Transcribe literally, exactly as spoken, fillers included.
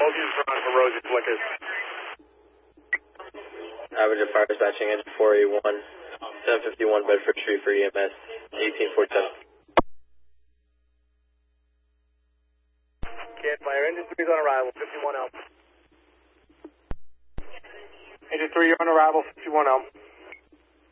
Bellevue for on for Rosie Flickers. Average of fire dispatching engine four eighty-one, seven fifty-one Bedford Street for E M S, eighteen forty-seven. Can't fire. Engine three's on arrival, fifty-one L. Engine three, you're on arrival, fifty-one L.